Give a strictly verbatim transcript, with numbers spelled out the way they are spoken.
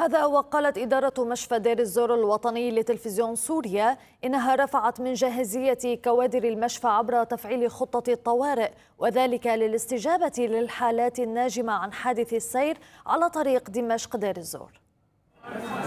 هذا وقالت إدارة مشفى دير الزور الوطني لتلفزيون سوريا إنها رفعت من جاهزية كوادر المشفى عبر تفعيل خطة الطوارئ، وذلك للاستجابة للحالات الناجمة عن حادث السير على طريق دمشق دير الزور.